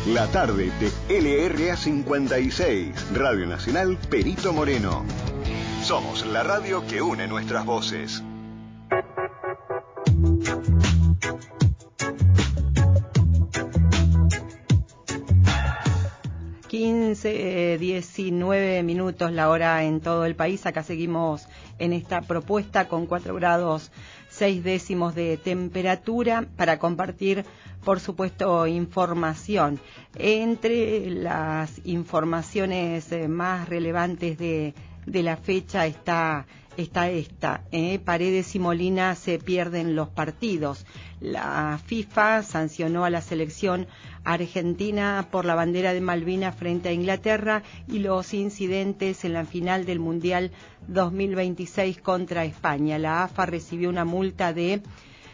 La tarde de LRA 56, Radio Nacional Perito Moreno. Somos la radio que une nuestras voces. ...15, 19 minutos la hora en todo el país. Acá seguimos en esta propuesta con 4 grados 6 décimos de temperatura para compartir, por supuesto, información. Entre las informaciones más relevantes de la fecha está esta. Paredes y Molina se pierden los partidos. La FIFA sancionó a la selección argentina por la bandera de Malvinas frente a Inglaterra y los incidentes en la final del Mundial 2026 contra España. La AFA recibió una multa de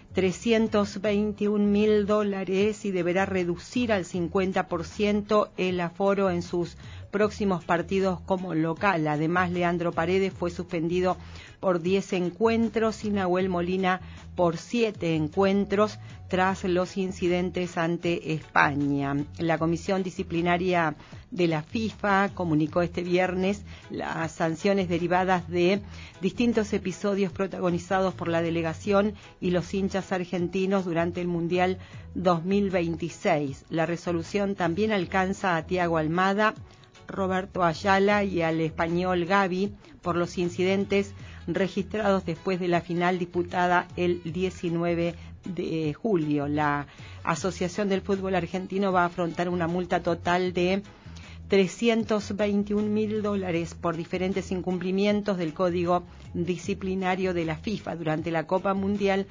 $321.000 y deberá reducir al 50% el aforo en sus próximos partidos como local. Además, Leandro Paredes fue suspendido por 10 encuentros y Nahuel Molina por 7 encuentros tras los incidentes ante España. La Comisión Disciplinaria de la FIFA comunicó este viernes las sanciones derivadas de distintos episodios protagonizados por la delegación y los hinchas argentinos durante el Mundial 2026. La resolución también alcanza a Thiago Almada, Roberto Ayala y al español Gavi por los incidentes registrados después de la final disputada el 19 de julio. La Asociación del Fútbol Argentino va a afrontar una multa total de $321.000 por diferentes incumplimientos del Código Disciplinario de la FIFA durante la Copa Mundial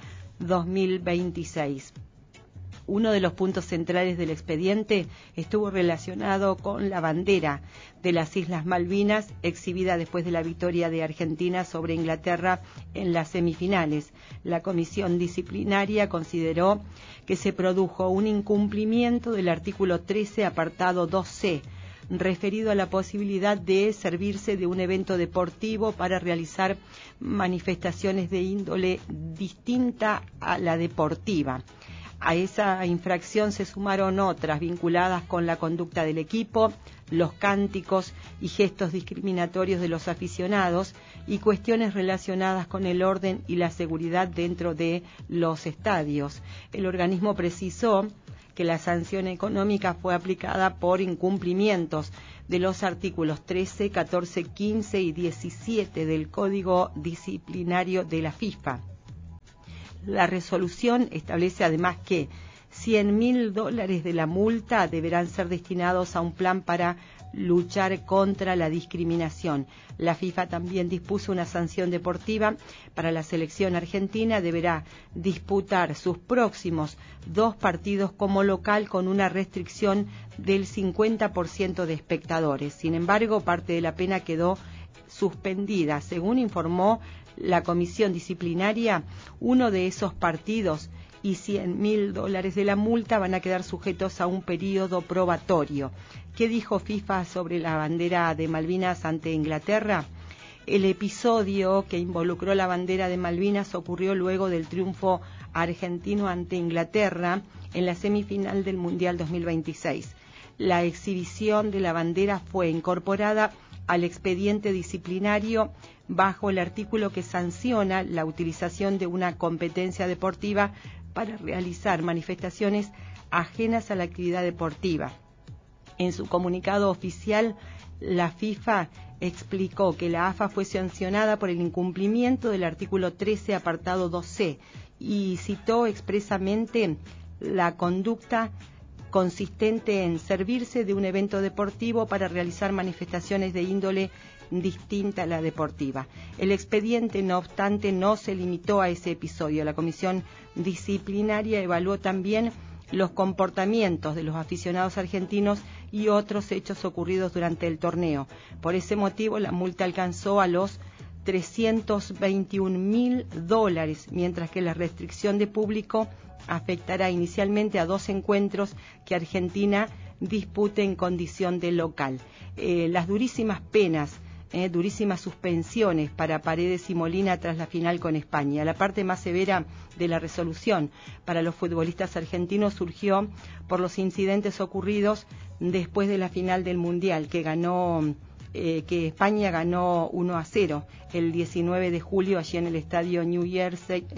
2026. Uno de los puntos centrales del expediente estuvo relacionado con la bandera de las Islas Malvinas, exhibida después de la victoria de Argentina sobre Inglaterra en las semifinales. La Comisión Disciplinaria consideró que se produjo un incumplimiento del artículo 13, apartado 2C, referido a la posibilidad de servirse de un evento deportivo para realizar manifestaciones de índole distinta a la deportiva. A esa infracción se sumaron otras vinculadas con la conducta del equipo, los cánticos y gestos discriminatorios de los aficionados y cuestiones relacionadas con el orden y la seguridad dentro de los estadios. El organismo precisó que la sanción económica fue aplicada por incumplimientos de los artículos 13, 14, 15 y 17 del Código Disciplinario de la FIFA. La resolución establece además que $100.000 de la multa deberán ser destinados a un plan para luchar contra la discriminación. La FIFA también dispuso una sanción deportiva para la selección argentina. Deberá disputar sus próximos 2 partidos como local con una restricción del 50% de espectadores. Sin embargo, parte de la pena quedó suspendida. Según informó la Comisión Disciplinaria, uno de esos partidos y $100.000 de la multa van a quedar sujetos a un periodo probatorio. ¿Qué dijo FIFA sobre la bandera de Malvinas ante Inglaterra? El episodio que involucró la bandera de Malvinas ocurrió luego del triunfo argentino ante Inglaterra en la semifinal del Mundial 2026. La exhibición de la bandera fue incorporada al expediente disciplinario bajo el artículo que sanciona la utilización de una competencia deportiva para realizar manifestaciones ajenas a la actividad deportiva. En su comunicado oficial, la FIFA explicó que la AFA fue sancionada por el incumplimiento del artículo 13, apartado 2C, y citó expresamente la conducta consistente en servirse de un evento deportivo para realizar manifestaciones de índole distinta a la deportiva. El expediente, no obstante, no se limitó a ese episodio. La Comisión Disciplinaria evaluó también los comportamientos de los aficionados argentinos y otros hechos ocurridos durante el torneo. Por ese motivo, la multa alcanzó a los $321.000, mientras que la restricción de público afectará inicialmente a 2 encuentros que Argentina dispute en condición de local. Las durísimas penas durísimas suspensiones para Paredes y Molina tras la final con España. La parte más severa de la resolución para los futbolistas argentinos surgió por los incidentes ocurridos después de la final del Mundial, que España ganó 1-0 el 19 de julio allí en el estadio New Jersey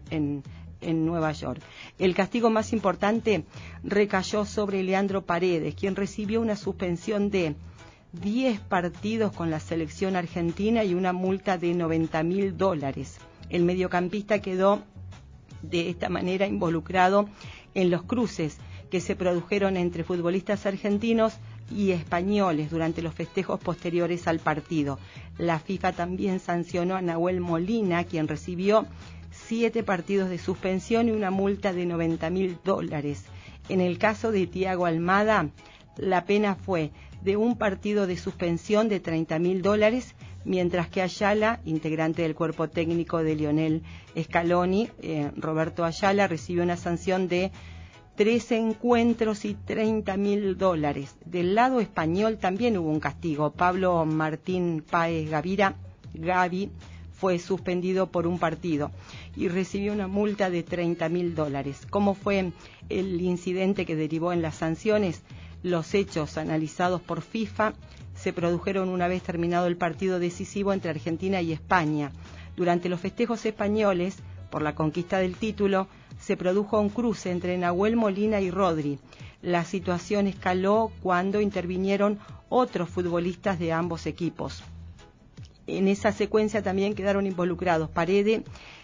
en Nueva York. El castigo más importante recayó sobre Leandro Paredes, quien recibió una suspensión de 10 partidos con la selección argentina y una multa de $90.000. El mediocampista quedó de esta manera involucrado en los cruces que se produjeron entre futbolistas argentinos y españoles durante los festejos posteriores al partido. La FIFA también sancionó a Nahuel Molina, quien recibió 7 partidos de suspensión y una multa de $90.000. En el caso de Thiago Almada, la pena fue de un partido de suspensión de $30.000, mientras que Ayala, integrante del cuerpo técnico de Lionel Scaloni, Roberto Ayala, recibió una sanción de 3 encuentros y $30.000. Del lado español también hubo un castigo. Pablo Martín Páez Gavi fue suspendido por un partido y recibió una multa de $30.000. ¿Cómo fue el incidente que derivó en las sanciones? Los hechos analizados por FIFA se produjeron una vez terminado el partido decisivo entre Argentina y España. Durante los festejos españoles por la conquista del título, se produjo un cruce entre Nahuel Molina y Rodri. La situación escaló cuando intervinieron otros futbolistas de ambos equipos. En esa secuencia también quedaron involucrados Paredes,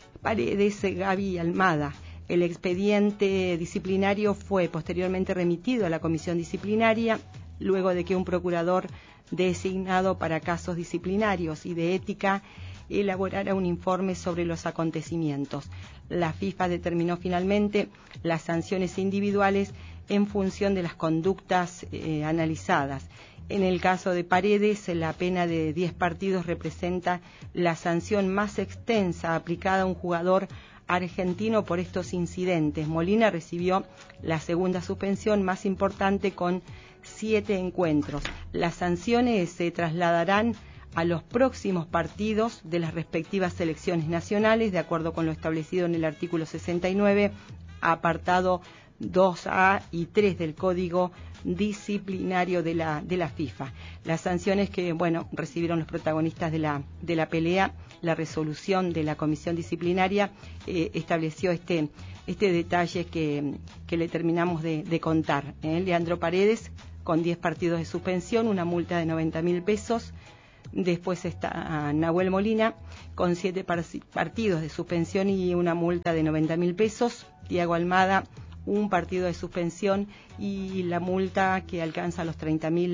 Gavi y Almada. El expediente disciplinario fue posteriormente remitido a la comisión disciplinaria, luego de que un procurador designado para casos disciplinarios y de ética elaborara un informe sobre los acontecimientos. La FIFA determinó finalmente las sanciones individuales en función de las conductas analizadas. En el caso de Paredes, la pena de 10 partidos representa la sanción más extensa aplicada a un jugador argentino por estos incidentes. Molina recibió la segunda suspensión más importante con 7 encuentros. Las sanciones se trasladarán a los próximos partidos de las respectivas selecciones nacionales, de acuerdo con lo establecido en el artículo 69, apartado 2A y 3 del Código Disciplinario de la FIFA. Las sanciones que, recibieron los protagonistas de la pelea, la resolución de la comisión disciplinaria estableció este detalle que le terminamos de contar. Leandro Paredes, con 10 partidos de suspensión, una multa de $90.000. Después está Nahuel Molina, con 7 partidos de suspensión y una multa de $90.000. Thiago Almada, un partido de suspensión y la multa que alcanza los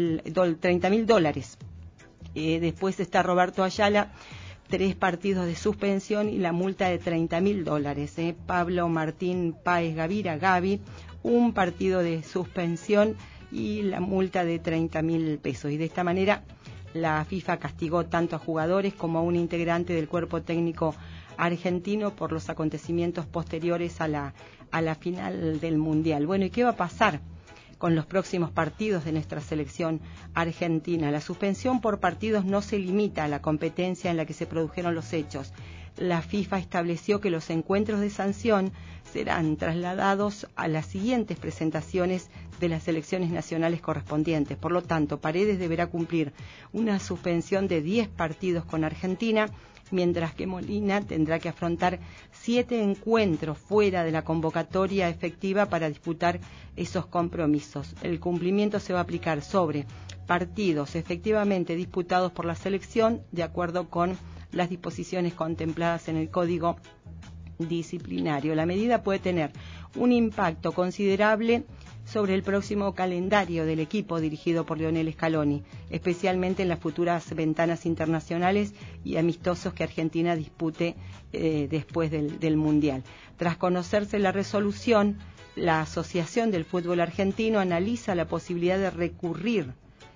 $30.000. Después está Roberto Ayala, 3 partidos de suspensión y la multa de $30.000. Pablo Martín Páez Gavi, un partido de suspensión y la multa de $30.000. Y de esta manera la FIFA castigó tanto a jugadores como a un integrante del cuerpo técnico argentino por los acontecimientos posteriores a la final del Mundial. Bueno, ¿y qué va a pasar con los próximos partidos de nuestra selección argentina? La suspensión por partidos no se limita a la competencia en la que se produjeron los hechos. La FIFA estableció que los encuentros de sanción serán trasladados a las siguientes presentaciones de las selecciones nacionales correspondientes. Por lo tanto, Paredes deberá cumplir una suspensión de 10 partidos con Argentina, mientras que Molina tendrá que afrontar 7 encuentros fuera de la convocatoria efectiva para disputar esos compromisos. El cumplimiento se va a aplicar sobre partidos efectivamente disputados por la selección, de acuerdo con las disposiciones contempladas en el Código Disciplinario. La medida puede tener un impacto considerable sobre el próximo calendario del equipo dirigido por Lionel Scaloni, especialmente en las futuras ventanas internacionales y amistosos que Argentina dispute después del Mundial. Tras conocerse la resolución, la Asociación del Fútbol Argentino analiza la posibilidad de recurrir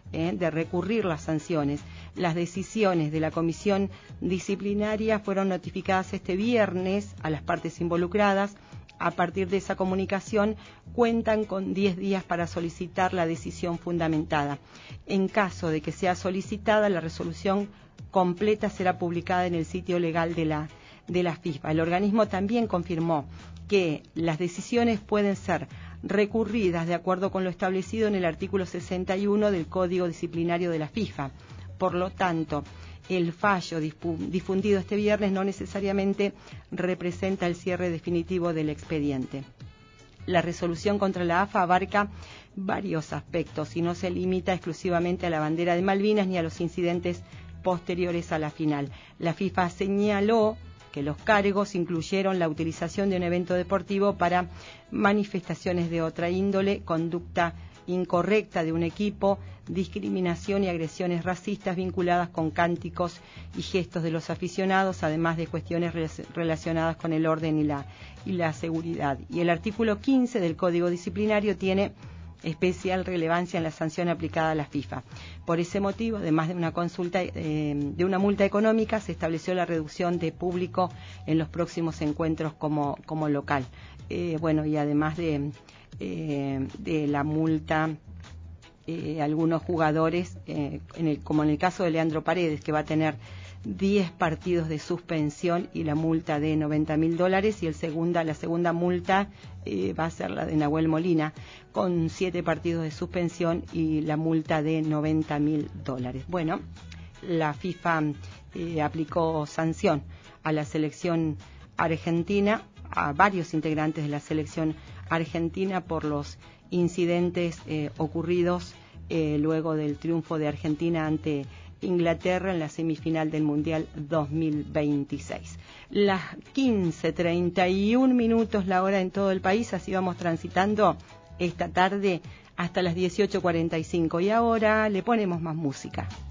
las sanciones. Las decisiones de la comisión disciplinaria fueron notificadas este viernes a las partes involucradas. A partir de esa comunicación, cuentan con 10 días para solicitar la decisión fundamentada. En caso de que sea solicitada, la resolución completa será publicada en el sitio legal de la FIFA. El organismo también confirmó que las decisiones pueden ser recurridas de acuerdo con lo establecido en el artículo 61 del Código Disciplinario de la FIFA. Por lo tanto, el fallo difundido este viernes no necesariamente representa el cierre definitivo del expediente. La resolución contra la AFA abarca varios aspectos y no se limita exclusivamente a la bandera de Malvinas ni a los incidentes posteriores a la final. La FIFA señaló que los cargos incluyeron la utilización de un evento deportivo para manifestaciones de otra índole, conducta incorrecta de un equipo, discriminación y agresiones racistas vinculadas con cánticos y gestos de los aficionados, además de cuestiones relacionadas con el orden y la seguridad. Y el artículo 15 del Código Disciplinario tiene especial relevancia en la sanción aplicada a la FIFA. Por ese motivo, además de una multa económica, se estableció la reducción de público en los próximos encuentros como local. Y además de la multa, algunos jugadores, como en el caso de Leandro Paredes, que va a tener 10 partidos de suspensión y la multa de $90.000, y la segunda multa va a ser la de Nahuel Molina, con 7 partidos de suspensión y la multa de $90.000. Bueno, la FIFA aplicó sanción a la selección argentina, a varios integrantes de la selección argentina por los incidentes ocurridos luego del triunfo de Argentina ante Inglaterra en la semifinal del Mundial 2026. Las 15:31 la hora en todo el país, así vamos transitando esta tarde hasta las 18:45 y ahora le ponemos más música.